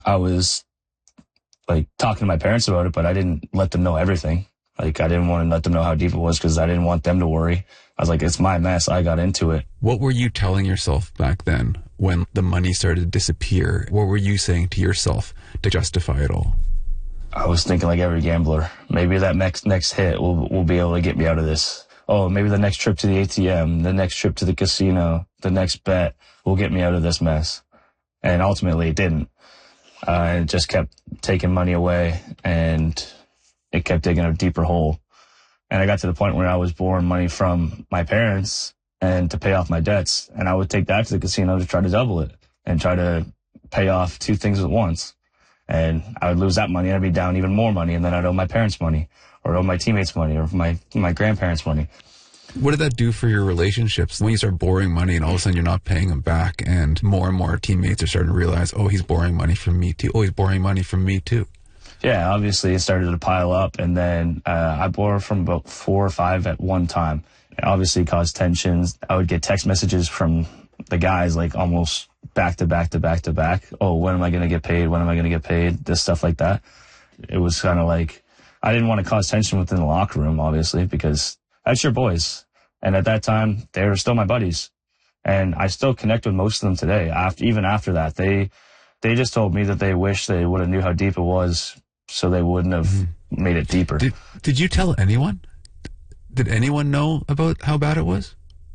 I was like talking to my parents about it, but I didn't let them know everything. Like, I didn't want to let them know how deep it was because I didn't want them to worry. I was like, it's my mess. I got into it. What were you telling yourself back then when the money started to disappear? What were you saying to yourself to justify it all? I was thinking like every gambler, maybe that next hit will be able to get me out of this. Oh, maybe the next trip to the ATM, the next trip to the casino, the next bet will get me out of this mess. And ultimately it didn't. It just kept taking money away, and it kept digging a deeper hole. And I got to the point where I was borrowing money from my parents and to pay off my debts. And I would take that to the casino to try to double it and try to pay off two things at once. And I would lose that money and I'd be down even more money. And then I'd owe my parents money or owe my teammates money or my grandparents money. What did that do for your relationships when you start borrowing money and all of a sudden you're not paying him back and more teammates are starting to realize, oh, he's borrowing money from me too. Oh, he's borrowing money from me too. Yeah, obviously it started to pile up, and then I borrowed from about 4 or 5 at one time. It obviously caused tensions. I would get text messages from the guys like almost back to back to back to back. Oh, when am I going to get paid? When am I going to get paid? This stuff like that. It was kind of like, I didn't want to cause tension within the locker room, obviously, because that's your boys. And at that time, they were still my buddies. And I still connect with most of them today. Even after that, they just told me that they wish they would have knew how deep it was, so they wouldn't have made it deeper. Did you tell anyone? Did anyone know about how bad it was?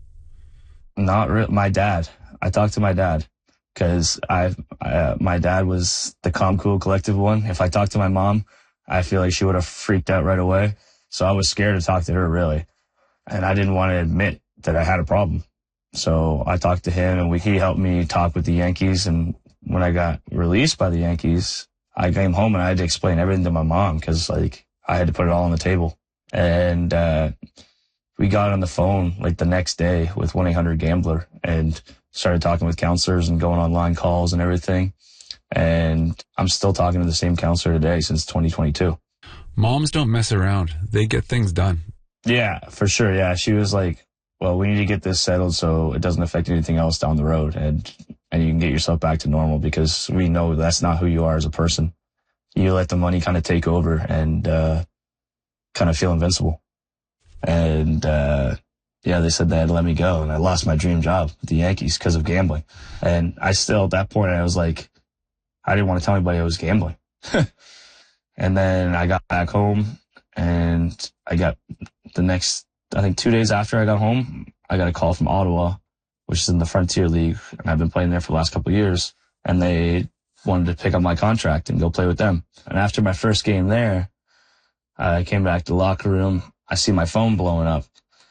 Not really. My dad. I talked to my dad because my dad was the calm, cool, collective one. If I talked to my mom, I feel like she would have freaked out right away. So I was scared to talk to her, really. And I didn't want to admit that I had a problem. So I talked to him, and he helped me talk with the Yankees. And when I got released by the Yankees, I came home and I had to explain everything to my mom because, like, I had to put it all on the table. And we got on the phone, like, the next day with 1-800-GAMBLER and started talking with counselors and going online calls and everything. And I'm still talking to the same counselor today since 2022. Moms don't mess around. They get things done. Yeah, for sure. Yeah, she was like, well, we need to get this settled so it doesn't affect anything else down the road. And you can get yourself back to normal, because we know that's not who you are as a person. You let the money kind of take over and kind of feel invincible. And yeah, they said they had to let me go, and I lost my dream job with the Yankees because of gambling. And I still, at that point, I was like, I didn't want to tell anybody I was gambling. And then I got back home, and I got the next, I think 2 days after I got home, I got a call from Ottawa, which is in the Frontier League, and I've been playing there for the last couple of years, and they wanted to pick up my contract and go play with them. And after my first game there, I came back to the locker room. I see my phone blowing up,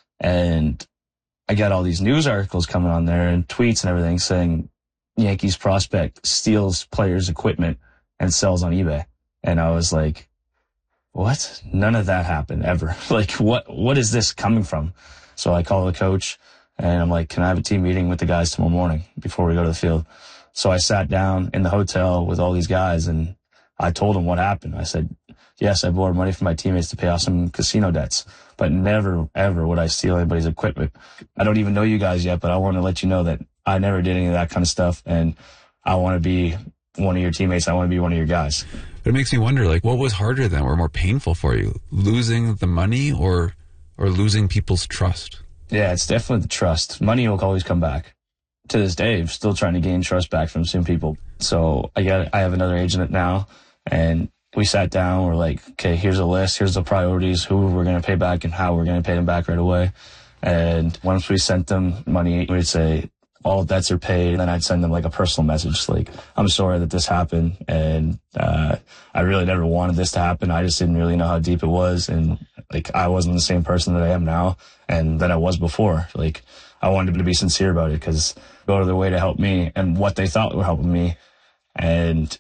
and I got all these news articles coming on there and tweets and everything saying Yankees prospect steals players' equipment and sells on eBay. And I was like, what? None of that happened ever. Like, what is this coming from? So I call the coach, and I'm like, can I have a team meeting with the guys tomorrow morning before we go to the field? So I sat down in the hotel with all these guys, and I told them what happened. I said, yes, I borrowed money from my teammates to pay off some casino debts, but never, ever would I steal anybody's equipment. I don't even know you guys yet, but I want to let you know that I never did any of that kind of stuff, and I want to be one of your teammates. I want to be one of your guys. But it makes me wonder, like, what was harder then, or more painful for you? Losing the money or losing people's trust? Yeah, it's definitely the trust. Money will always come back. To this day, I'm still trying to gain trust back from some people. So I have another agent now, and we sat down. We're like, okay, here's a list. Here's the priorities, who we're going to pay back and how we're going to pay them back right away. And once we sent them money, we'd say, all debts are paid. And then I'd send them like a personal message, like, I'm sorry that this happened. And I really never wanted this to happen. I just didn't really know how deep it was. And like, I wasn't the same person that I am now and that I was before. Like, I wanted them to be sincere about it, because go to their way to help me and what they thought were helping me. And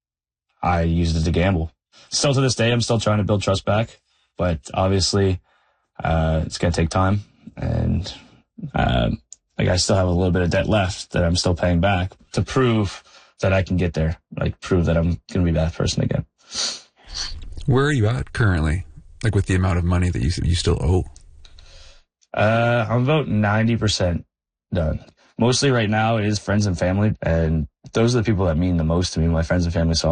I used it to gamble. Still to this day, I'm still trying to build trust back, but obviously, it's going to take time. And, like, I still have a little bit of debt left that I'm still paying back to prove that I can get there, like prove that I'm going to be that person again. Where are you at currently? Like, with the amount of money that you still owe? I'm about 90% done. Mostly right now it is friends and family, and those are the people that mean the most to me, my friends and family. So